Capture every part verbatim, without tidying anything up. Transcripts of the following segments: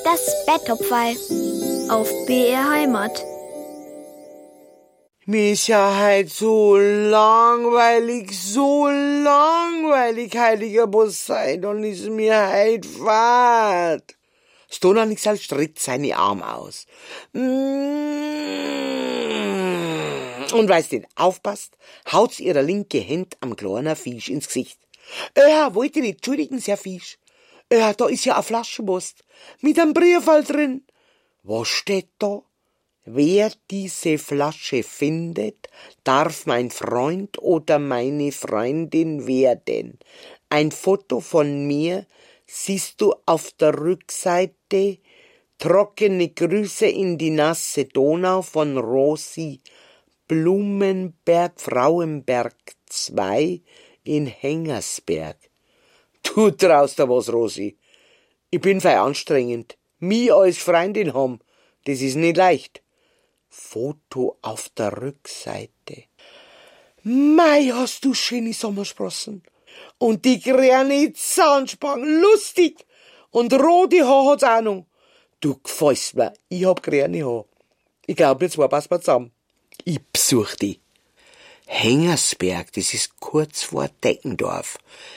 Das Betthupferl auf B R Heimat. Mir ist ja halt so langweilig, so langweilig, heiliger Poseidon, und ist mir halt fad. Stonanixal streckt seine Arme aus. Und weil's nicht aufpasst, haut's ihre linke Hand am kleinen Fisch ins Gesicht. Ja, wollt ihr nicht entschuldigen, Herr Fisch? Ja, da ist ja eine Flaschenpost mit einem Briefall drin. Was steht da? Wer diese Flasche findet, darf mein Freund oder meine Freundin werden. Ein Foto von mir siehst du auf der Rückseite. Trockene Grüße in die nasse Donau von Rosi Blumenberg, Frauenberg zwei in Hengersberg. Du traust da was, Rosi. Ich bin fei anstrengend. Mi als Freundin haben, das ist nicht leicht. Foto auf der Rückseite. Mei, hast du schöne Sommersprossen. Und die grüne Zahnspangen, lustig. Und rote Haare hat's auch noch. Du gefällst mir, ich hab grüne Haare. Ich glaub, wir zwei passen wir zusammen. Ich besuch dich. Hengersberg, das ist kurz vor Deckendorf.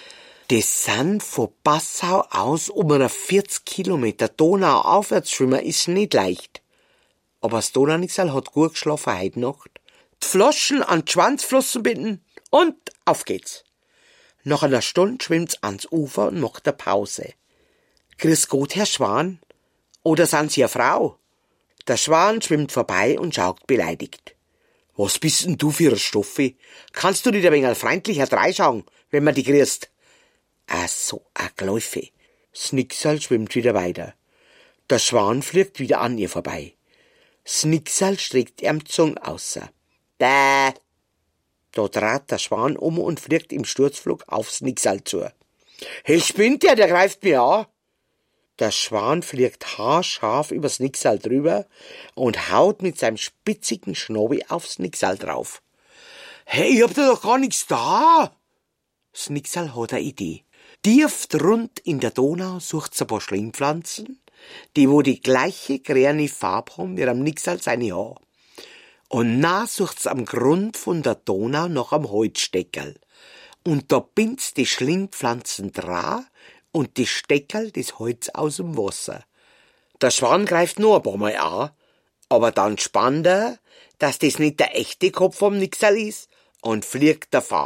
Das sind von Passau aus um eine vierzig Kilometer Donau aufwärts schwimmen, ist nicht leicht. Aber das Donauixal hat gut geschlafen heute Nacht. Die Flaschen an die Schwanzflossen binden und auf geht's. Nach einer Stunde schwimmt's ans Ufer und macht eine Pause. Grüß Gott, Herr Schwan. Oder sind Sie eine Frau? Der Schwan schwimmt vorbei und schaut beleidigt. Was bist denn du für eine Stoffe? Kannst du nicht ein wenig freundlicher dreischauen, wenn man dich grüßt? Ah, so a Gläufe. Snixal schwimmt wieder weiter. Der Schwan fliegt wieder an ihr vorbei. Snixal streckt ihm Zung außer. Bäh! Da trat der Schwan um und fliegt im Sturzflug auf Snixal zu. Hey, spinnt der, der greift mir an! Der Schwan fliegt haarscharf über Snixal drüber und haut mit seinem spitzigen Schnabel auf Snixal drauf. Hey, ich hab da doch gar nichts da! Snixal hat eine Idee. Tief rund in der Donau sucht's ein paar Schlingpflanzen, die wo die gleiche grüne Farbe haben wie am Nixal seine Haare. Und nah sucht's am Grund von der Donau nach am Holzsteckerl. Und da bindt's die Schlingpflanzen dran und die Steckerl das Holz aus dem Wasser. Der Schwan greift nur ein paar Mal an, aber dann spannt er, dass das nicht der echte Kopf vom Nixal ist und fliegt davon.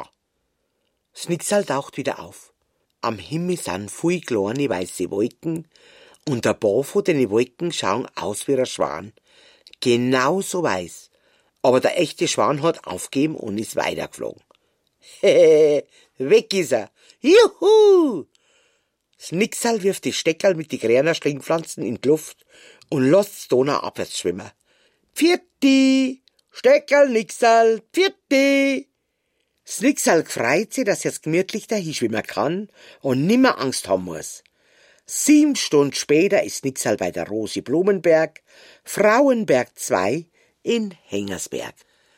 Das Nixal taucht wieder auf. Am Himmel sind viele kleine weiße Wolken und ein paar von den Wolken schauen aus wie ein Schwan. Genauso weiß. Aber der echte Schwan hat aufgegeben und ist weitergeflogen. Hehehe, weg ist er. Juhu! Das Nixal wirft die Steckerl mit die grünen Schlingpflanzen in die Luft und lässt Donau abwärts schwimmen. Pfirti! Steckerl, Nixal, Pfirti! Das Nixal freut sich, dass er jetzt gemütlich dahin schwimmen kann und nimmer Angst haben muss. Sieben Stunden später ist Nixal bei der Rosi Blumenberg, Frauenberg zwei in Hengersberg.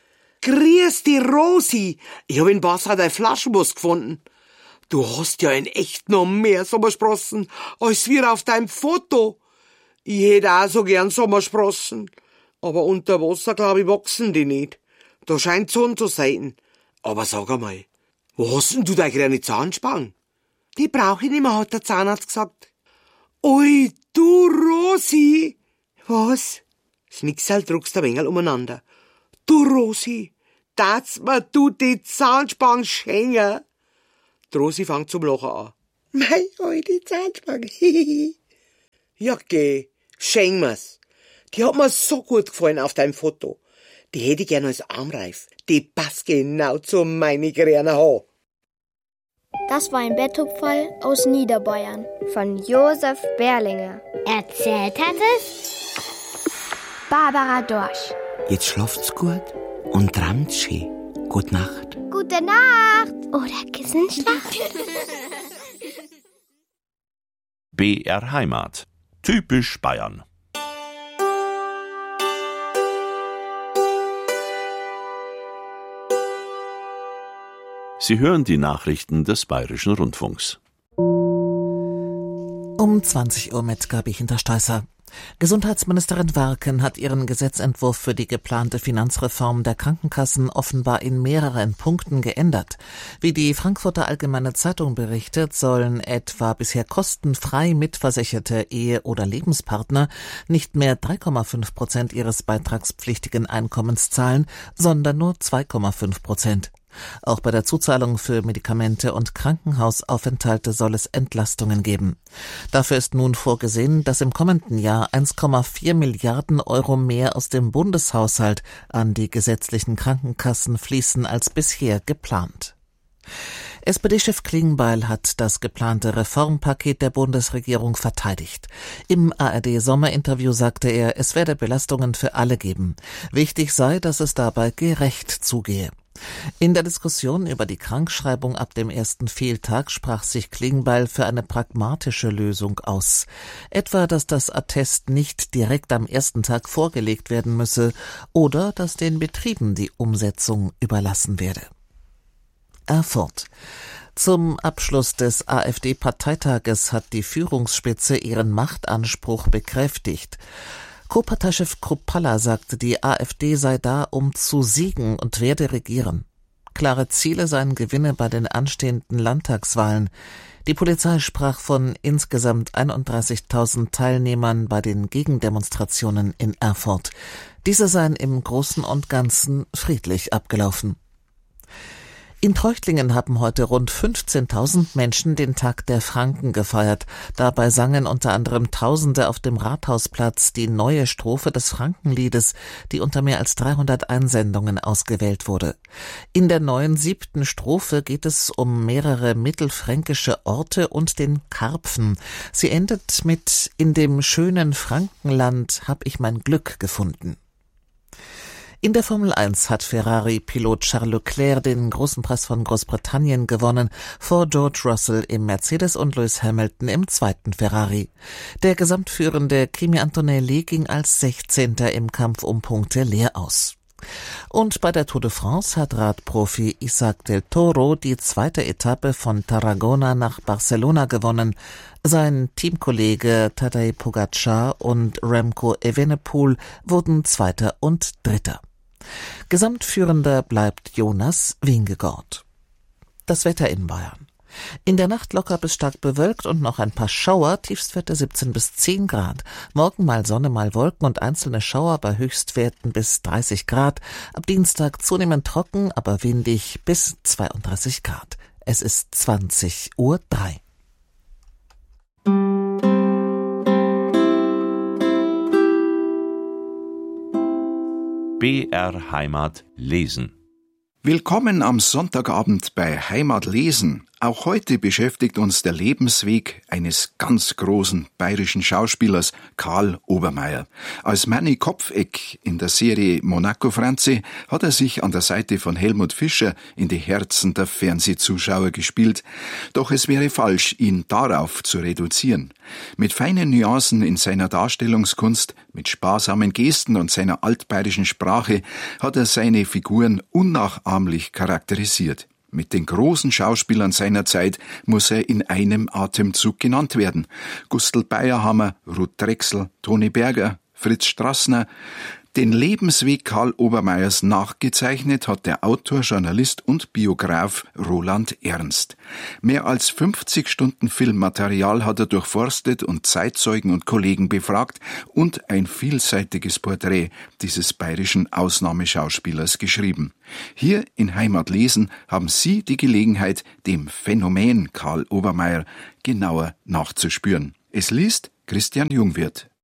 Grüß die Rosi, ich hab in Basra dein Flaschenpost gefunden. Du hast ja in echt noch mehr Sommersprossen als wir auf deinem Foto. Ich hätte auch so gern Sommersprossen, aber unter Wasser, glaub ich, wachsen die nicht. Da scheint Sonne zu sein. Aber sag einmal, wo hast denn du deine grüne Zahnspange? Die brauch ich nicht mehr, hat der Zahnarzt gesagt. Ui, du Rosi! Was? Das Nixal druckst ein wenig umeinander. Du Rosi, darfst mir du die Zahnspange schenken? Die Rosi fängt zum Lachen an. Mei, alte Zahnspange, ja, geh, schenk mir's. Die hat mir so gut gefallen auf deinem Foto. Die hätte ich gern als Armreif. Die passt genau zu meinen grünen Haaren. Das war ein Betthupferl aus Niederbayern von Josef Berlinger. Erzählt hat es Barbara Dorsch. Jetzt schlaft's gut und träumt's schön. Gute Nacht. Gute Nacht. Oder Kissenschlaf. B R Heimat. Typisch Bayern. Sie hören die Nachrichten des Bayerischen Rundfunks. Um zwanzig Uhr mit Gabi Hintersteißer. Gesundheitsministerin Warken hat ihren Gesetzentwurf für die geplante Finanzreform der Krankenkassen offenbar in mehreren Punkten geändert. Wie die Frankfurter Allgemeine Zeitung berichtet, sollen etwa bisher kostenfrei mitversicherte Ehe- oder Lebenspartner nicht mehr drei Komma fünf Prozent ihres beitragspflichtigen Einkommens zahlen, sondern nur zwei Komma fünf Prozent. Auch bei der Zuzahlung für Medikamente und Krankenhausaufenthalte soll es Entlastungen geben. Dafür ist nun vorgesehen, dass im kommenden Jahr eins Komma vier Milliarden Euro mehr aus dem Bundeshaushalt an die gesetzlichen Krankenkassen fließen als bisher geplant. S P D-Chef Klingbeil hat das geplante Reformpaket der Bundesregierung verteidigt. Im A R D-Sommerinterview sagte er, es werde Belastungen für alle geben. Wichtig sei, dass es dabei gerecht zugehe. In der Diskussion über die Krankschreibung ab dem ersten Fehltag sprach sich Klingbeil für eine pragmatische Lösung aus. Etwa, dass das Attest nicht direkt am ersten Tag vorgelegt werden müsse oder dass den Betrieben die Umsetzung überlassen werde. Erfurt. Zum Abschluss des AfD-Parteitages hat die Führungsspitze ihren Machtanspruch bekräftigt. Co-Parteichef Kruppalla sagte, die AfD sei da, um zu siegen und werde regieren. Klare Ziele seien Gewinne bei den anstehenden Landtagswahlen. Die Polizei sprach von insgesamt einunddreißigtausend Teilnehmern bei den Gegendemonstrationen in Erfurt. Diese seien im Großen und Ganzen friedlich abgelaufen. In Treuchtlingen haben heute rund fünfzehntausend Menschen den Tag der Franken gefeiert. Dabei sangen unter anderem Tausende auf dem Rathausplatz die neue Strophe des Frankenliedes, die unter mehr als dreihundert Einsendungen ausgewählt wurde. In der neuen siebten Strophe geht es um mehrere mittelfränkische Orte und den Karpfen. Sie endet mit »In dem schönen Frankenland hab ich mein Glück gefunden«. In der Formel eins hat Ferrari-Pilot Charles Leclerc den großen Preis von Großbritannien gewonnen, vor George Russell im Mercedes und Lewis Hamilton im zweiten Ferrari. Der gesamtführende Kimi Antonelli ging als Sechzehnter im Kampf um Punkte leer aus. Und bei der Tour de France hat Radprofi Isaac del Toro die zweite Etappe von Tarragona nach Barcelona gewonnen. Sein Teamkollege Tadej Pogačar und Remco Evenepoel wurden Zweiter und Dritter. Gesamtführender bleibt Jonas Vingegaard. Das Wetter in Bayern. In der Nacht locker bis stark bewölkt und noch ein paar Schauer, Tiefstwerte siebzehn bis zehn Grad. Morgen mal Sonne, mal Wolken und einzelne Schauer bei Höchstwerten bis dreißig Grad. Ab Dienstag zunehmend trocken, aber windig bis zweiunddreißig Grad. Es ist zwanzig Uhr drei. B R Heimat lesen. Willkommen am Sonntagabend bei Heimat lesen. Auch heute beschäftigt uns der Lebensweg eines ganz großen bayerischen Schauspielers, Karl Obermaier. Als Manny Kopfeck in der Serie Monaco Franze hat er sich an der Seite von Helmut Fischer in die Herzen der Fernsehzuschauer gespielt. Doch es wäre falsch, ihn darauf zu reduzieren. Mit feinen Nuancen in seiner Darstellungskunst, mit sparsamen Gesten und seiner altbayerischen Sprache hat er seine Figuren unnachahmlich charakterisiert. Mit den großen Schauspielern seiner Zeit muss er in einem Atemzug genannt werden. Gustl Bayerhammer, Ruth Drexel, Toni Berger, Fritz Strassner. Den Lebensweg Karl Obermaiers nachgezeichnet hat der Autor, Journalist und Biograf Roland Ernst. Mehr als fünfzig Stunden Filmmaterial hat er durchforstet und Zeitzeugen und Kollegen befragt und ein vielseitiges Porträt dieses bayerischen Ausnahmeschauspielers geschrieben. Hier in Heimat lesen haben Sie die Gelegenheit, dem Phänomen Karl Obermaier genauer nachzuspüren. Es liest Christian Jungwirth.